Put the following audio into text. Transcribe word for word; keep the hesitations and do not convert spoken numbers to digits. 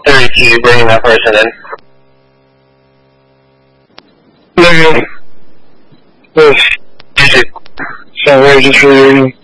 thirty-two, bringing that person in. Negative. This music. Sound right, just reading.